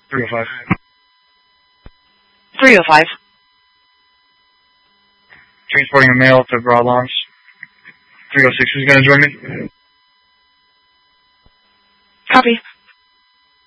305. 305. Transporting a male to Broad Launch. 306, who's going to join me? Copy.